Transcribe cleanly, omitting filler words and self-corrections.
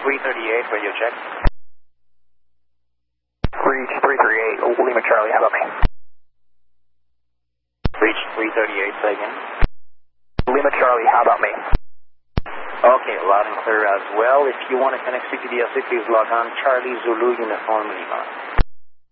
338, radio check. Reach 338, Lima Charlie, how about me? Reach 338, say again. Lima Charlie, how about me? Okay, loud and clear as well. If you want to connect CTDL, please log on Charlie Zulu Uniform Lima.